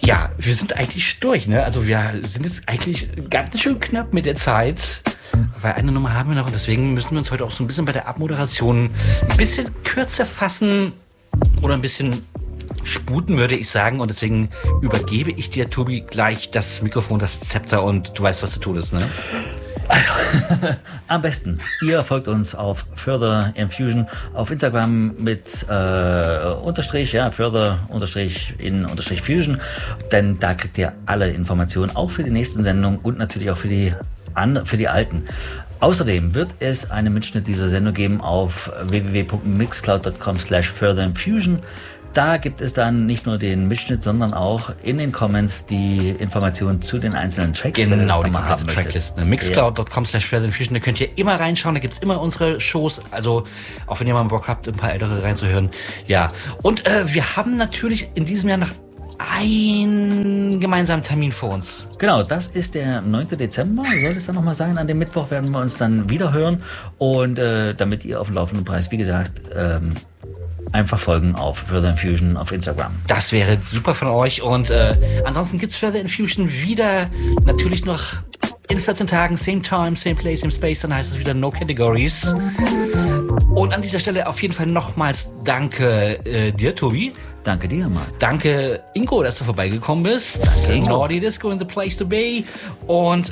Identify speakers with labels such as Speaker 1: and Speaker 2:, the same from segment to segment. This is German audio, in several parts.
Speaker 1: Ja, wir sind eigentlich durch, ne? Also wir sind jetzt eigentlich ganz schön knapp mit der Zeit, weil eine Nummer haben wir noch und deswegen müssen wir uns heute auch so ein bisschen bei der Abmoderation ein bisschen kürzer fassen oder ein bisschen sputen, würde ich sagen. Und deswegen übergebe ich dir, Tobi, gleich das Mikrofon, das Zepter und du weißt, was zu tun ist, ne?
Speaker 2: Also, am besten, ihr folgt uns auf Further Infusion auf Instagram mit Unterstrich, ja, Further Unterstrich in Unterstrich Fusion, denn da kriegt ihr alle Informationen, auch für die nächsten Sendungen und natürlich auch für die alten. Außerdem wird es einen Mitschnitt dieser Sendung geben auf www.mixcloud.com/furtherinfusion. Da gibt es dann nicht nur den Mitschnitt, sondern auch in den Comments die Informationen zu den einzelnen Tracks.
Speaker 1: Genau, die komplette Trackliste. Mixcloud.com/furtherinfusion, da könnt ihr immer reinschauen, da gibt's immer unsere Shows, also auch wenn ihr mal Bock habt, ein paar ältere reinzuhören. Ja, und wir haben natürlich in diesem Jahr noch einen gemeinsamen Termin vor uns.
Speaker 2: Genau, das ist der 9. Dezember, soll es dann nochmal sein. An dem Mittwoch werden wir uns dann wieder hören und damit ihr auf dem laufenden Preis, wie gesagt, einfach folgen auf Further Infusion auf Instagram.
Speaker 1: Das wäre super von euch. Und ansonsten gibt's Further Infusion wieder natürlich noch in 14 Tagen. Same time, same place, same space. Dann heißt es wieder No Categories. Und an dieser Stelle auf jeden Fall nochmals danke dir, Tobi.
Speaker 2: Danke dir, Marc.
Speaker 1: Danke, Ingo, dass du vorbeigekommen bist.
Speaker 2: Danke,
Speaker 1: Naughty Disco in the place to be. Und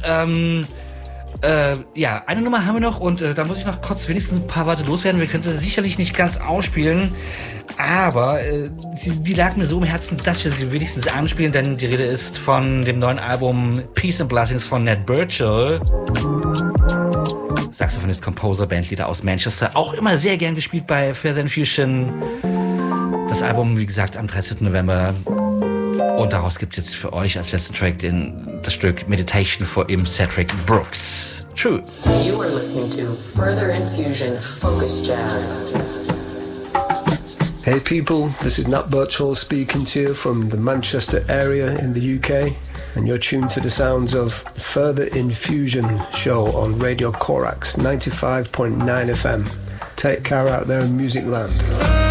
Speaker 1: ja, eine Nummer haben wir noch und da muss ich noch kurz wenigstens ein paar Worte loswerden. Wir können sie sicherlich nicht ganz ausspielen, aber die lag mir so im Herzen, dass wir sie wenigstens anspielen, denn die Rede ist von dem neuen Album Peace and Blessings von Ned Burchell. Saxophonist, Composer, Bandleader aus Manchester. Auch immer sehr gern gespielt bei Further Infusion. Das Album, wie gesagt, am 13. November. Und daraus gibt es jetzt für euch als letzten Track das Stück Meditation for Cedric Brooks. True.
Speaker 3: You are listening to Further Infusion Focus Jazz.
Speaker 4: Hey people, this is Nat Birchall speaking to you from the Manchester area in the UK, and you're tuned to the sounds of Further Infusion show on Radio Corax 95.9 FM. Take care out there in Music Land.